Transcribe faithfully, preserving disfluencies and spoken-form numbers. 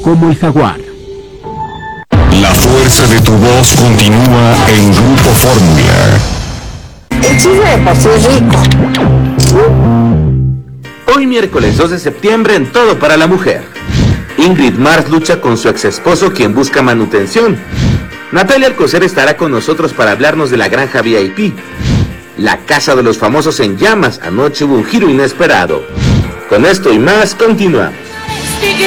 como el jaguar. La fuerza de tu voz continúa en Grupo Fórmula. El chisme de por sí es rico. Hoy miércoles dos de septiembre en Todo para la Mujer. Ingrid Mars lucha con su ex esposo quien busca manutención. Natalia Alcocer estará con nosotros para hablarnos de la granja V I P. La casa de los famosos en llamas, anoche hubo un giro inesperado. Con esto y más, continuamos.